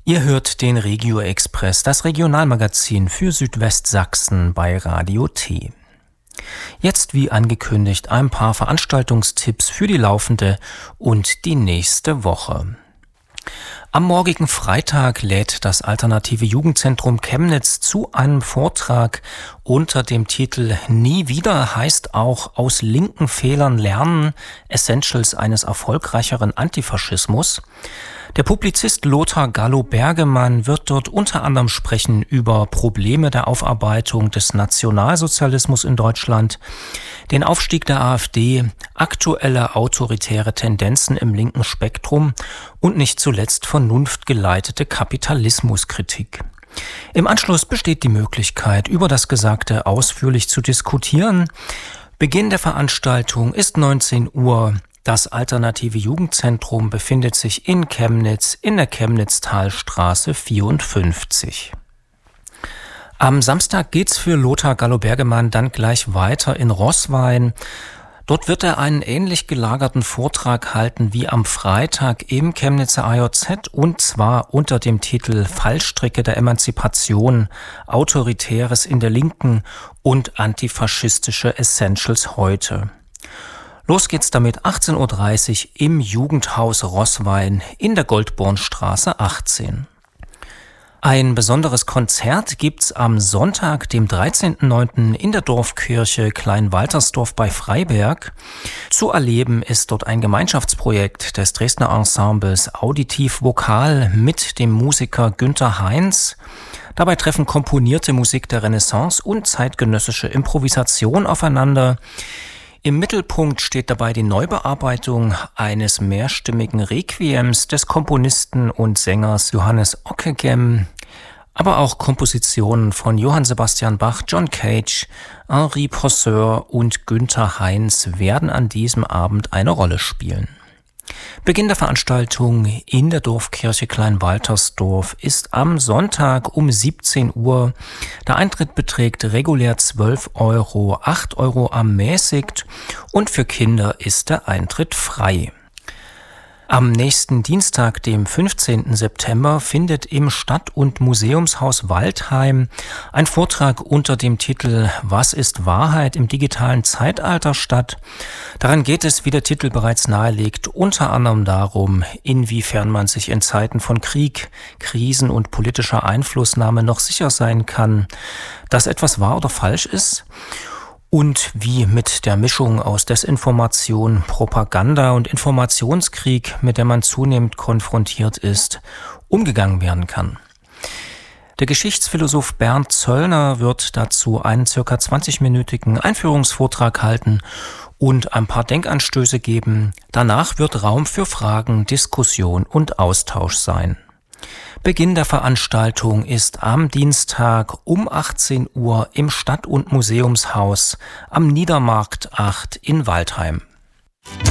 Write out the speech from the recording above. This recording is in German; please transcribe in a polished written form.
Ihr hört den Regio Express, das Regionalmagazin für Südwestsachsen bei Radio T. Jetzt, wie angekündigt, ein paar Veranstaltungstipps für die laufende und die nächste Woche. Am morgigen Freitag lädt das Alternative Jugendzentrum Chemnitz zu einem Vortrag unter dem Titel Nie wieder heißt auch aus linken Fehlern lernen, Essentials eines erfolgreicheren Antifaschismus. Der Publizist Lothar Gallo-Bergemann wird dort unter anderem sprechen über Probleme der Aufarbeitung des Nationalsozialismus in Deutschland, den Aufstieg der AfD, aktuelle autoritäre Tendenzen im linken Spektrum und nicht zuletzt vernunftgeleitete Kapitalismuskritik. Im Anschluss besteht die Möglichkeit, über das Gesagte ausführlich zu diskutieren. Beginn der Veranstaltung ist 19 Uhr. Das Alternative Jugendzentrum befindet sich in Chemnitz in der Chemnitztalstraße 54. Am Samstag geht's für Lothar Gallo-Bergemann dann gleich weiter in Roßwein. Dort wird er einen ähnlich gelagerten Vortrag halten wie am Freitag im Chemnitzer AJZ, und zwar unter dem Titel Fallstricke der Emanzipation, Autoritäres in der Linken und antifaschistische Essentials heute. Los geht's damit 18.30 Uhr im Jugendhaus Roßwein in der Goldbornstraße 18. Ein besonderes Konzert gibt's am Sonntag, dem 13.09. in der Dorfkirche Kleinwaltersdorf bei Freiberg. Zu erleben ist dort ein Gemeinschaftsprojekt des Dresdner Ensembles Auditiv Vokal mit dem Musiker Günther Heinz. Dabei treffen komponierte Musik der Renaissance und zeitgenössische Improvisation aufeinander. Im Mittelpunkt steht dabei die Neubearbeitung eines mehrstimmigen Requiems des Komponisten und Sängers Johannes Ockeghem, aber auch Kompositionen von Johann Sebastian Bach, John Cage, Henri Pousseur und Günther Heinz werden an diesem Abend eine Rolle spielen. Beginn der Veranstaltung in der Dorfkirche Kleinwaltersdorf ist am Sonntag um 17 Uhr. Der Eintritt beträgt regulär 12 Euro, 8 Euro ermäßigt, und für Kinder ist der Eintritt frei. Am nächsten Dienstag, dem 15. September, findet im Stadt- und Museumshaus Waldheim ein Vortrag unter dem Titel Was ist Wahrheit im digitalen Zeitalter statt. Daran geht es, wie der Titel bereits nahelegt, unter anderem darum, inwiefern man sich in Zeiten von Krieg, Krisen und politischer Einflussnahme noch sicher sein kann, dass etwas wahr oder falsch ist. Und wie mit der Mischung aus Desinformation, Propaganda und Informationskrieg, mit der man zunehmend konfrontiert ist, umgegangen werden kann. Der Geschichtsphilosoph Bernd Zöllner wird dazu einen ca. 20-minütigen Einführungsvortrag halten und ein paar Denkanstöße geben. Danach wird Raum für Fragen, Diskussion und Austausch sein. Beginn der Veranstaltung ist am Dienstag um 18 Uhr im Stadt- und Museumshaus am Niedermarkt 8 in Waldheim.